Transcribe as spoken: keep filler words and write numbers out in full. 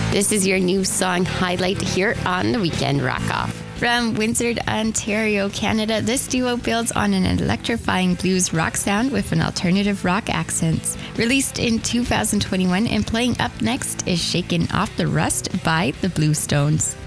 This is your new song highlight here on the Weekend Rock Off. From Windsor, Ontario, Canada, this duo builds on an electrifying blues rock sound with an alternative rock accent. Released in two thousand twenty-one and playing up next is Shaken Off the Rust by the Bluestones.